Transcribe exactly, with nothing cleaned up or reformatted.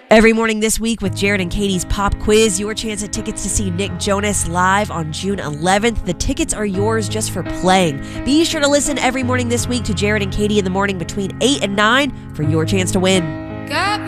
Every morning this week with Jared and Katie's Pop Quiz, your chance at tickets to see Nick Jonas live on June eleventh. The tickets are yours just for playing. Be sure to listen every morning this week to Jared and Katie in the morning between eight and nine for your chance to win. Got